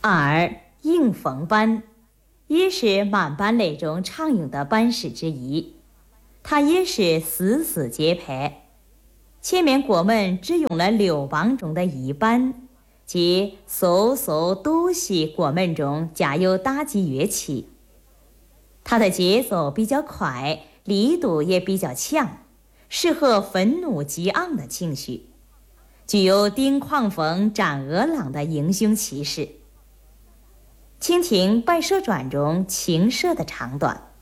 二、应逢班，也是满班类中常用的班式之一，它也是四四节拍。前面过门只用了6帮中的一班，即嗖嗖哆西过门中加有打击乐器。它的节奏比较快，力度也比较强，适合愤怒激昂的情绪，具有顶狂风战恶浪的英雄气势。请听《白蛇传》中青蛇的唱段。